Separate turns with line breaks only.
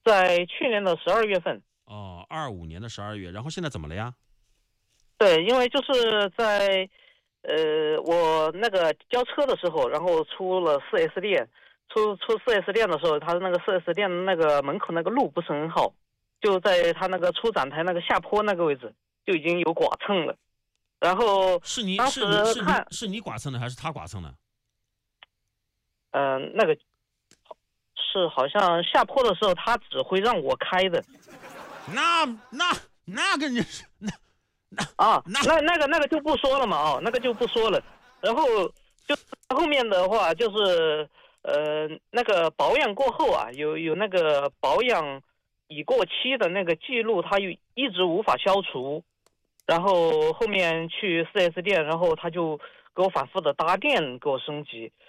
在去年的12月份。
哦，25年的12月，然后现在怎么了呀？
对，因为就是在我那个交车的时候，然后出了 4S 店，出 4S 店的时候，他那个 4S 店那个门口那个路不是很好，就在他那个出展台那个下坡那个位置就已经有剐蹭了。然后
是你
当时
是你是你
看，
是你剐蹭的还是他剐蹭的？
那个是好像下坡的时候他只会让我开的。
那跟你
啊，
那
那个就不说了嘛，哦，那个就不说了。然后就后面的话就是，那个保养过后啊，有那个保养已过期的那个记录，它一直无法消除。然后后面去 4S 店，然后他就给我反复的搭电给我升级。